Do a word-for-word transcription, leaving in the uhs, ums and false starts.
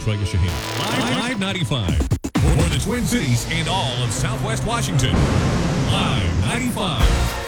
Trey Shaheen. Live, Live ninety-five. For the Twin Cities and all of Southwest Washington. Live ninety-five.